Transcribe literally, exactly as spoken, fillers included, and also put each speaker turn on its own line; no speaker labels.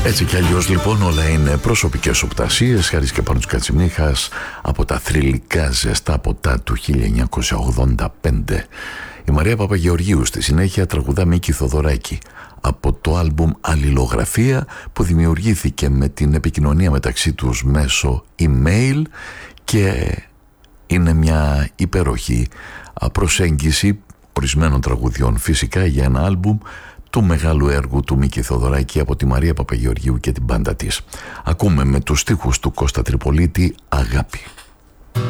Έτσι κι αλλιώς λοιπόν όλα είναι προσωπικές οπτασίες. Χάρης και Πάνος Κατσιμίχας από τα θρυλικά ζεστά ποτά του χίλια εννιακόσια ογδόντα πέντε. Η Μαρία Παπαγεωργίου στη συνέχεια τραγουδά Μίκη Θοδωράκη από το άλμπουμ Αλληλογραφία, που δημιουργήθηκε με την επικοινωνία μεταξύ τους μέσω email και είναι μια υπέροχη προσέγγιση ορισμένων τραγουδιών φυσικά για ένα άλμπουμ του μεγάλου έργου του Μίκη Θοδωράκη από τη Μαρία Παπαγεωργίου και την μπάντα της. Ακούμε με τους στίχους του Κώστα Τριπολίτη «Αγάπη».